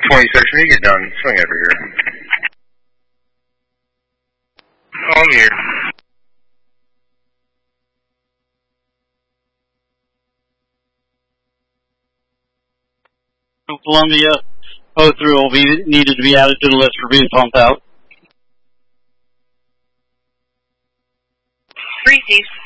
26, when you get done, swing over here. I'm here. Columbia 03 will be needed to be added to the list for being pumped out. 3 Chief.